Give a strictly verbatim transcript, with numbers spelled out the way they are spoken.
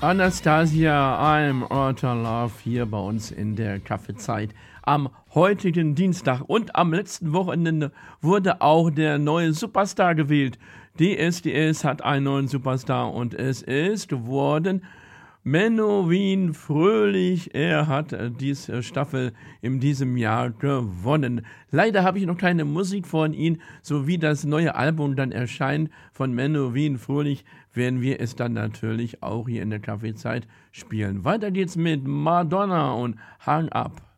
Anastasia, I'm Outer Love hier bei uns in der Kaffeezeit am heutigen Dienstag. Und am letzten Wochenende wurde auch der neue Superstar gewählt. D S D S hat einen neuen Superstar und es ist geworden Menowin Fröhlich. Er hat diese Staffel in diesem Jahr gewonnen. Leider habe ich noch keine Musik von ihm, so wie das neue Album dann erscheint von Menowin Fröhlich, werden wir es dann natürlich auch hier in der Kaffeezeit spielen. Weiter geht's mit Madonna und Hang Up.